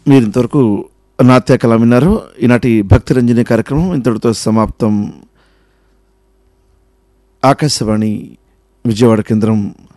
మీరు ఇంతవరకు నాట్య కళ విన్నారు. ఈనాటి భక్తి రంజని కార్యక్రమం ఇంతటితో సమాప్తం. ఆకాశవాణి విజయవాడ కేంద్రం